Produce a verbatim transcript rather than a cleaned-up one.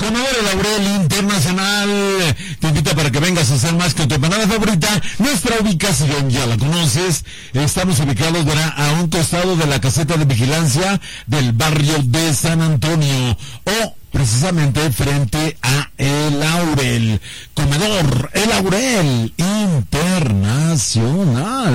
Comedor El Laurel Internacional te invita para que vengas a hacer más que tu empanada favorita. Nuestra ubicación ya la conoces. Estamos ubicados, verá, a un costado de la caseta de vigilancia del barrio de San Antonio, o precisamente frente a El Laurel. Comedor El Laurel Internacional.